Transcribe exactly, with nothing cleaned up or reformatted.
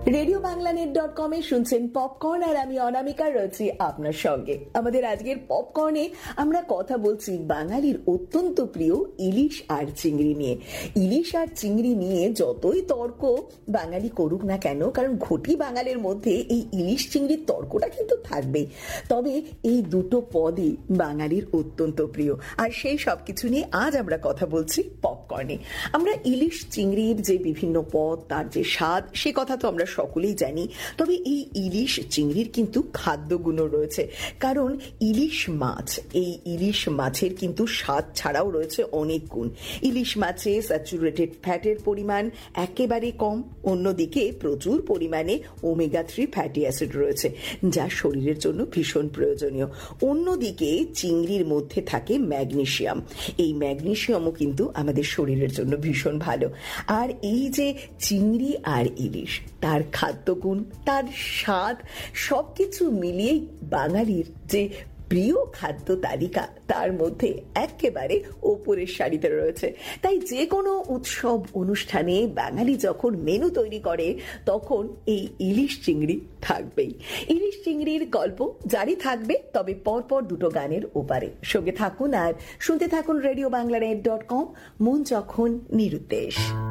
Radio Bangla net dot com এ শুনছেন popcorn, আর আমি অনামিকা রয়েছি আপনার সঙ্গে। আমাদের আজকের পপকর্নে আমরা কথা বলছি বাঙালির অত্যন্ত প্রিয় ইলিশ আর চিংড়ি নিয়ে। ইলিশ আর চিংড়ি নিয়ে যতই তর্ক বাঙালি করুক না কেন, কারণ ঘটি বাঙালির মধ্যে এই ইলিশ চিংড়ির তর্কটা কিন্তু থাকবেই, তবে এই দুটো পদই বাঙালির অত্যন্ত প্রিয়। আর সেই সব কিছু নিয়ে আজ আমরা কথা বলছি পপকর্নে। আমরা ইলিশ চিংড়ির যে বিভিন্ন পদ, তার যে স্বাদ, সে কথা তো আমরা সকলেই জানি। তবে এই ইলিশ চিংড়ির কিন্তু খাদ্যগুণও রয়েছে, কারণ ইলিশ মাছ, এই ইলিশ মাছের কিন্তু স্বাদ ছাড়াও রয়েছে অনেক গুণ। ইলিশ মাছে স্যাচুরেটেড ফ্যাটের পরিমাণ একেবারে কম, অন্যদিকে প্রচুর পরিমাণে ওমেগা থ্রি ফ্যাটি অ্যাসিড রয়েছে, যা শরীরের জন্য ভীষণ প্রয়োজনীয়। অন্যদিকে চিংড়ির মধ্যে থাকে ম্যাগনেসিয়াম, এই ম্যাগনেসিয়ামও কিন্তু আমাদের শরীরের জন্য ভীষণ ভালো। আর এই যে চিংড়ি আর ইলিশ, তার খাদ্যগুণ, তার স্বাদ, সবকিছু মিলিয়েই বাঙালির যে প্রিয় খাদ্য তালিকা, তার মধ্যে একেবারে ওপরের সারিতে রয়েছে। তাই যে কোনো উৎসব অনুষ্ঠানে বাঙালি যখন মেনু তৈরি করে, তখন এই ইলিশ চিংড়ি থাকবেই। ইলিশ চিংড়ির গল্প জারি থাকবে, তবে পরপর দুটো গানের ওপারে। সঙ্গে থাকুন আর শুনতে থাকুন radio Bangla net dot com, মন যখন নিরুদ্দেশ।